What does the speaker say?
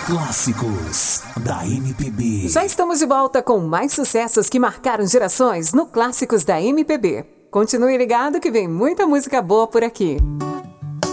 Clássicos da MPB. Já estamos de volta com mais sucessos que marcaram gerações no Clássicos da MPB. Continue ligado que vem muita música boa por aqui.